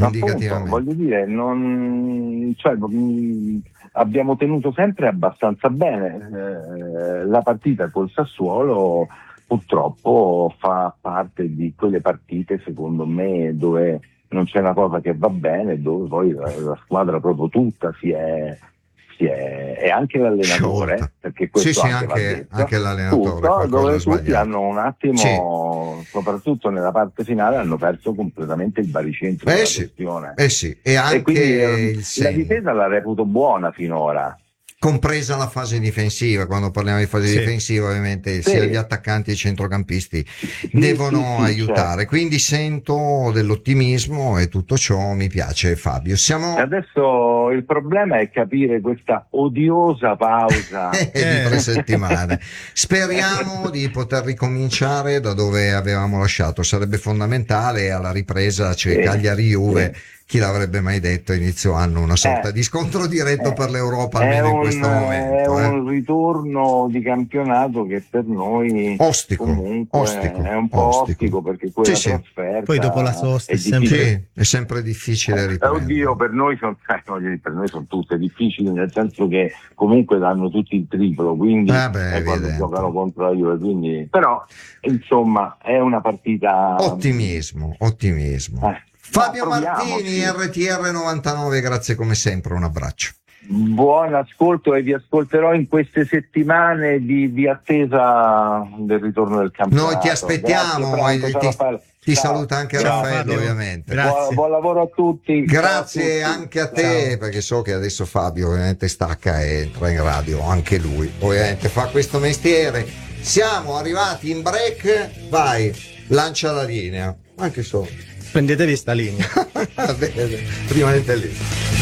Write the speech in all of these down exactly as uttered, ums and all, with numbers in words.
Appunto, voglio dire, non, cioè, mh, abbiamo tenuto sempre abbastanza bene. Eh, la partita col Sassuolo purtroppo fa parte di quelle partite, secondo me, dove non c'è una cosa che va bene, dove poi la, la squadra proprio tutta si è, si è e anche l'allenatore, Sciolta. perché questo sì, sì, anche, anche, va detto, anche l'allenatore, tutto, dove tutti sbagliato. hanno un attimo, sì. soprattutto nella parte finale, hanno perso completamente il baricentro eh della sì, questione. Eh sì, e anche e quindi il la segno. difesa la reputo buona finora. Compresa la fase difensiva. Quando parliamo di fase sì. difensiva, ovviamente sì. sia gli attaccanti che i centrocampisti sì, devono sì, sì, aiutare, certo. Quindi sento dell'ottimismo e tutto ciò mi piace. Fabio, siamo adesso il problema è capire questa odiosa pausa di tre settimane. Speriamo di poter ricominciare da dove avevamo lasciato, sarebbe fondamentale. Alla ripresa c'è sì, Cagliari-Juve, sì. Chi l'avrebbe mai detto, inizio anno una sorta eh, di scontro diretto eh, per l'Europa, almeno un, in questo momento. È eh. un ritorno di campionato che per noi ostico, comunque ostico, è un po' ostico, ostico, perché quella sì, trasferta sì. Poi dopo la sosta è, è sempre, sì, è sempre difficile riprendere. Oddio, per noi sono eh, per noi sono tutte difficili, nel senso che comunque danno tutti il triplo, quindi ah beh, è quando evidente. giocano contro la Juve, quindi però insomma è una partita ottimismo, ottimismo. Eh. Fabio Ma Martini, R T R novantanove, grazie come sempre, un abbraccio. Buon ascolto e vi ascolterò in queste settimane di, di attesa del ritorno del campionato. Noi ti aspettiamo. Grazie, Franco, ti, ti saluta anche Ciao, Raffaello, Fabio. ovviamente. Grazie. Buon, buon lavoro a tutti. Grazie a tutti. anche a te. Ciao. Perché so che adesso Fabio ovviamente stacca e entra in radio, anche lui ovviamente fa questo mestiere. Siamo arrivati in break, vai, lancia la linea, anche solo. Prendetevi sta linea. Rimanete lì.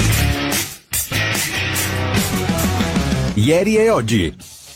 Ieri e oggi.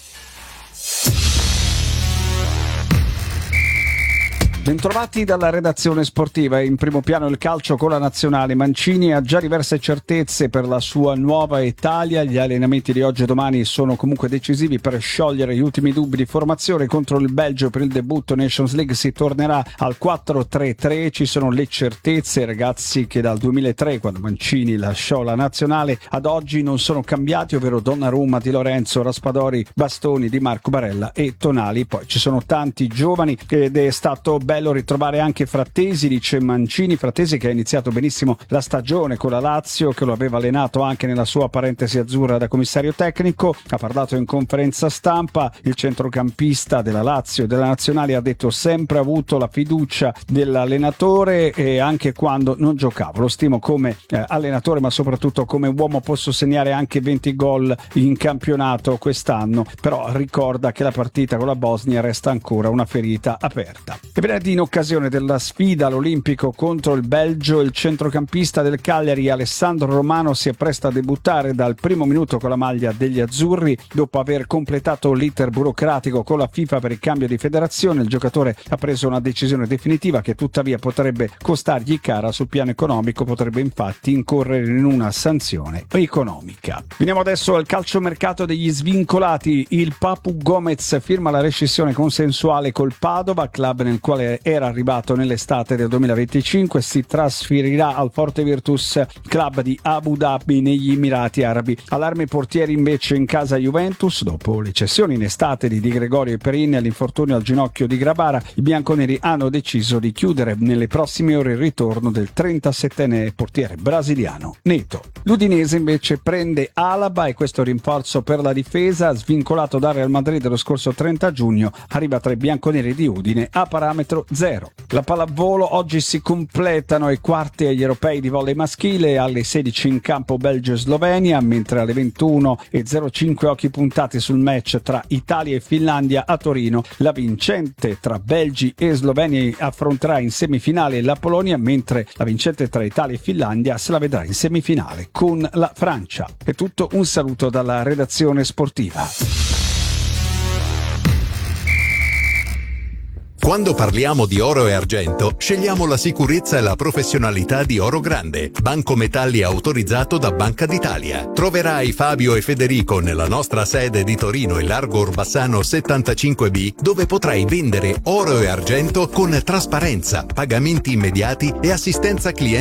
Bentrovati dalla redazione sportiva. In primo piano il calcio con la nazionale. Mancini ha già diverse certezze per la sua nuova Italia. Gli allenamenti di oggi e domani sono comunque decisivi per sciogliere gli ultimi dubbi di formazione. Contro il Belgio per il debutto Nations League si tornerà al quattro tre tre. Ci sono le certezze, ragazzi, che dal duemilatré, quando Mancini lasciò la nazionale, ad oggi non sono cambiati, ovvero Donnarumma, Di Lorenzo, Raspadori, Bastoni, Di Marco, Barella e Tonali. Poi ci sono tanti giovani ed è stato bello bello ritrovare anche Frattesi, dice Mancini. Frattesi che ha iniziato benissimo la stagione con la Lazio, che lo aveva allenato anche nella sua parentesi azzurra da commissario tecnico. Ha parlato in conferenza stampa. Il centrocampista della Lazio e della nazionale ha detto sempre avuto la fiducia dell'allenatore e anche quando non giocavo. Lo stimo come eh, allenatore, ma soprattutto come uomo. Posso segnare anche venti gol in campionato quest'anno, però ricorda che la partita con la Bosnia resta ancora una ferita aperta. E venerdì, in occasione della sfida all'Olimpico contro il Belgio, il centrocampista del Cagliari Alessandro Romano si appresta a debuttare dal primo minuto con la maglia degli azzurri. Dopo aver completato l'iter burocratico con la FIFA per il cambio di federazione, il giocatore ha preso una decisione definitiva che tuttavia potrebbe costargli cara sul piano economico. Potrebbe infatti incorrere in una sanzione economica. Veniamo adesso al calciomercato degli svincolati. Il Papu Gomez firma la rescissione consensuale col Padova, club nel quale era arrivato nell'estate del duemilaventicinque. Si trasferirà al Forte Virtus, club di Abu Dhabi negli Emirati Arabi. Allarme portieri invece in casa Juventus. Dopo le cessioni in estate di Di Gregorio e Perin e l'infortunio al ginocchio di Grabara, i bianconeri hanno deciso di chiudere nelle prossime ore il ritorno del trentasettenne portiere brasiliano Neto. L'Udinese invece prende Alaba e questo rinforzo per la difesa, svincolato dal Real Madrid lo scorso trenta giugno, arriva tra i bianconeri di Udine a parametro zero. La pallavolo, oggi si completano i quarti agli europei di volley maschile. Alle sedici in campo Belgio e Slovenia, mentre alle ventuno e zero cinque occhi puntati sul match tra Italia e Finlandia a Torino. La vincente tra Belgi e Slovenia affronterà in semifinale la Polonia, mentre la vincente tra Italia e Finlandia se la vedrà in semifinale con la Francia. È tutto, un saluto dalla redazione sportiva. Quando parliamo di oro e argento, scegliamo la sicurezza e la professionalità di Oro Grande, banco metalli autorizzato da Banca d'Italia. Troverai Fabio e Federico nella nostra sede di Torino in Largo Orbassano settantacinque B, dove potrai vendere oro e argento con trasparenza, pagamenti immediati e assistenza cliente